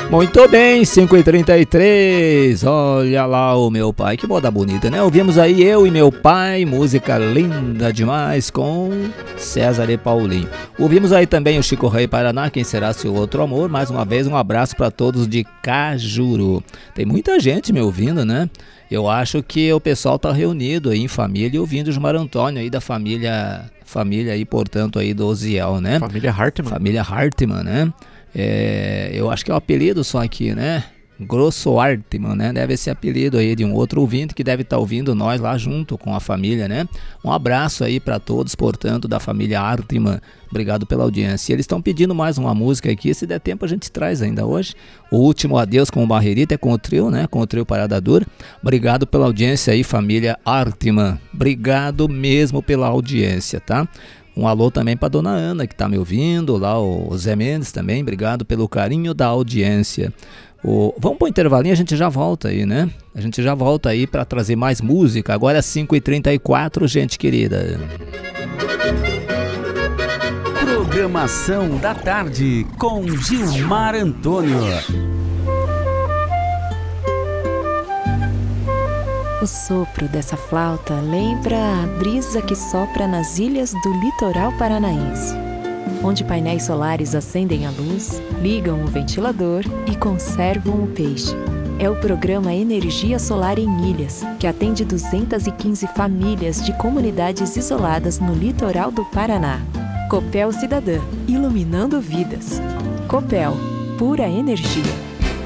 Muito bem, 5h33, olha lá o Meu Pai, que moda bonita, né? Ouvimos aí Eu e Meu Pai, música linda demais com César e Paulinho. Ouvimos aí também o Chico Rei Paraná, Quem Será Seu Outro Amor. Mais uma vez um abraço para todos de Cajuru. Tem muita gente me ouvindo, né? Eu acho que o pessoal tá reunido aí em família ouvindo o Gilmar Antônio aí da família aí, portanto, aí do Oziel, né? Família Hartmann. Família Hartmann, né? Eu acho que é o apelido só aqui, né? Grosso Hartmann, né? Deve ser apelido aí de um outro ouvinte que deve estar ouvindo nós lá junto com a família, né? Um abraço aí para todos, portanto, da família Hartmann. Obrigado pela audiência. Eles estão pedindo mais uma música aqui, se der tempo a gente traz ainda hoje. O Último Adeus com o Barrerita é com o trio, né? Com o trio Parada Dura. Obrigado pela audiência aí, família Hartmann. Obrigado mesmo pela audiência, tá? Um alô também para dona Ana, que está me ouvindo, lá o Zé Mendes também, obrigado pelo carinho da audiência. Vamos para o intervalinho, a gente já volta aí, né? A gente já volta aí para trazer mais música, agora é 5h34, gente querida. Programação da tarde com Gilmar Antônio. O sopro dessa flauta lembra a brisa que sopra nas ilhas do litoral paranaense, onde painéis solares acendem a luz, ligam o ventilador e conservam o peixe. É o programa Energia Solar em Ilhas, que atende 215 famílias de comunidades isoladas no litoral do Paraná. Copel Cidadã, iluminando vidas. Copel, pura energia.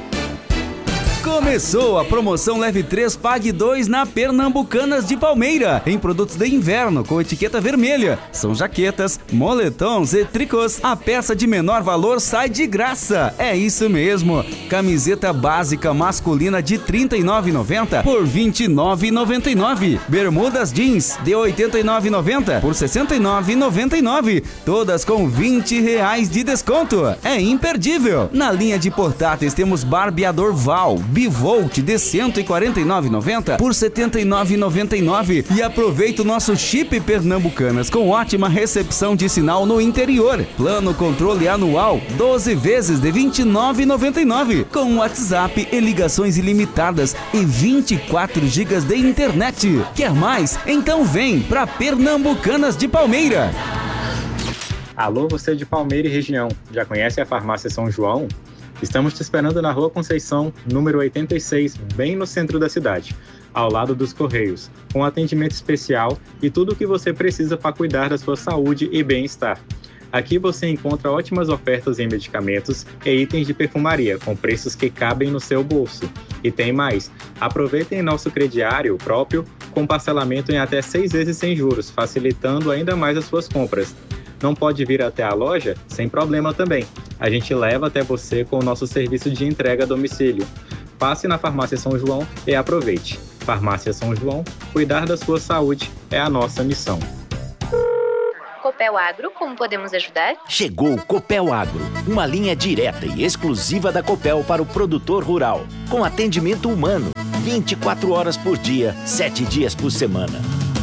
Começou a promoção Leve 3, Pague 2 na Pernambucanas de Palmeira, em produtos de inverno com etiqueta vermelha. São jaquetas, moletons e tricôs. A peça de menor valor sai de graça. É isso mesmo. Camiseta básica masculina de R$ 39,90 por R$ 29,99. Bermudas jeans de R$ 89,90 por R$ 69,99. Todas com R$ 20 de desconto. É imperdível. Na linha de portáteis temos barbeador Val Bivolt de R$ 149,90 por R$ 79,99 e aproveita o nosso chip Pernambucanas com ótima recepção de sinal no interior. Plano controle anual 12 vezes de R$ 29,99 com WhatsApp e ligações ilimitadas e 24 GB de internet. Quer mais? Então vem pra Pernambucanas de Palmeira. Alô, você de Palmeira e região, já conhece a Farmácia São João? Estamos te esperando na Rua Conceição, número 86, bem no centro da cidade, ao lado dos Correios, com atendimento especial e tudo o que você precisa para cuidar da sua saúde e bem-estar. Aqui você encontra ótimas ofertas em medicamentos e itens de perfumaria, com preços que cabem no seu bolso. E tem mais, aproveitem nosso crediário próprio, com parcelamento em até 6 vezes sem juros, facilitando ainda mais as suas compras. Não pode vir até a loja? Sem problema também. A gente leva até você com o nosso serviço de entrega a domicílio. Passe na Farmácia São João e aproveite. Farmácia São João, cuidar da sua saúde é a nossa missão. Copel Agro, como podemos ajudar? Chegou o Copel Agro, uma linha direta e exclusiva da Copel para o produtor rural, com atendimento humano, 24 horas por dia, 7 dias por semana.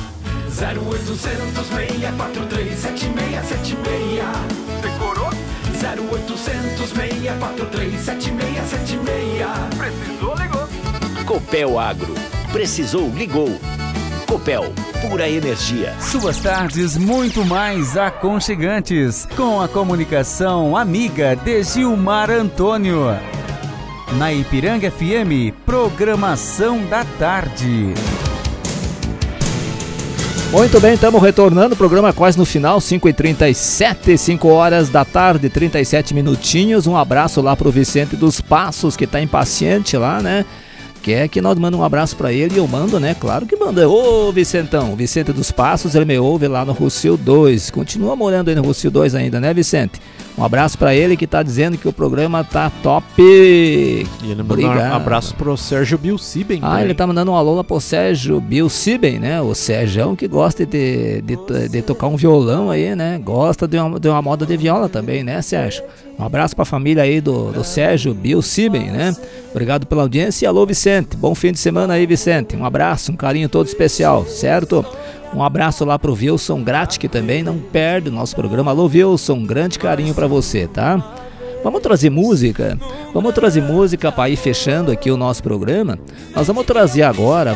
0800 643 7676. Decorou? 0800 643 7676. Precisou, ligou. Copel Agro. Precisou, ligou. Copel, pura energia. Suas tardes muito mais aconchegantes, com a comunicação amiga de Gilmar Antônio. Na Ipiranga FM, programação da tarde. Muito bem, estamos retornando, o programa quase no final, 5h37, 5 horas da tarde, 37 minutinhos. Um abraço lá pro Vicente dos Passos, que tá impaciente lá, né? Quer que nós mandamos um abraço pra ele e eu mando, né? Claro que manda. Ô, Vicentão, Vicente dos Passos, ele me ouve lá no Rossio 2. Continua morando aí no Rossio 2 ainda, né, Vicente? Um abraço pra ele que tá dizendo que o programa tá top. E ele mandou um abraço pro Sérgio Bilsiben. Ele tá mandando um alô lá pro Sérgio Bilsiben, né? O Sérgio que gosta de tocar um violão aí, né? Gosta de uma moda de viola também, né, Sérgio? Um abraço pra família aí do Sérgio Bilsiben, né? Obrigado pela audiência e alô, Vicente. Bom fim de semana aí, Vicente. Um abraço, um carinho todo especial, certo? Um abraço lá pro Wilson Gratti, que também não perde o nosso programa. Alô, Wilson, grande carinho pra você, tá? Vamos trazer música. Vamos trazer música para ir fechando aqui o nosso programa. Nós vamos trazer agora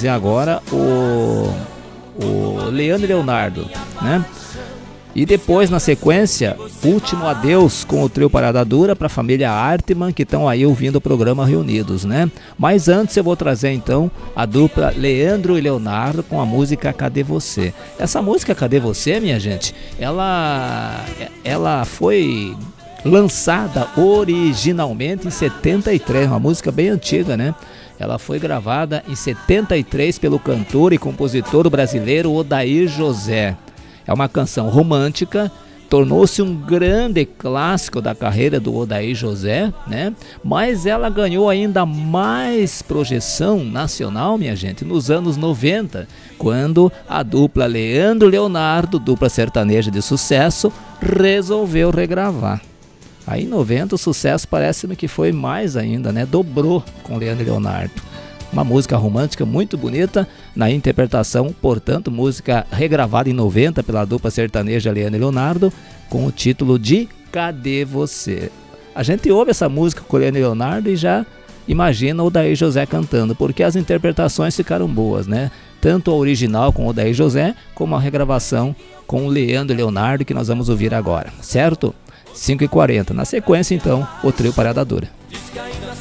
o Leandro e Leonardo, né? E depois, na sequência, último adeus com o trio Parada Dura para a família Artman, que estão aí ouvindo o programa reunidos, né? Mas antes eu vou trazer então a dupla Leandro e Leonardo com a música Cadê Você? Essa música Cadê Você, minha gente, ela foi lançada originalmente em 73, uma música bem antiga, né? Ela foi gravada em 73 pelo cantor e compositor brasileiro Odair José. É uma canção romântica, tornou-se um grande clássico da carreira do Odair José, né? Mas ela ganhou ainda mais projeção nacional, minha gente, nos anos 90, quando a dupla Leandro e Leonardo, dupla sertaneja de sucesso, resolveu regravar. Aí em 90 o sucesso parece-me que foi mais ainda, né? Dobrou com Leandro e Leonardo. Uma música romântica muito bonita na interpretação, portanto, música regravada em 90 pela dupla sertaneja Leandro e Leonardo, com o título de Cadê Você? A gente ouve essa música com Leandro e Leonardo e já imagina o Odair José cantando, porque as interpretações ficaram boas, né? Tanto a original com o Odair José, como a regravação com o Leandro e Leonardo, que nós vamos ouvir agora, certo? 5h40. Na sequência, então, o trio Parada Dura.